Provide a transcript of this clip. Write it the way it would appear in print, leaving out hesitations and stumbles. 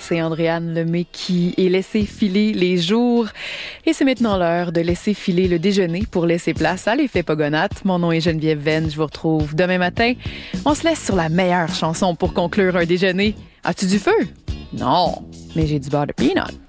c'est Andréane Lemay qui est laissé filer les jours. Et c'est maintenant l'heure de laisser filer le déjeuner pour laisser place à l'effet Pogonates. Mon nom est Geneviève Venn. Je vous retrouve demain matin. On se laisse sur la meilleure chanson pour conclure un déjeuner. As-tu du feu? Non, mais j'ai du beurre de peanut.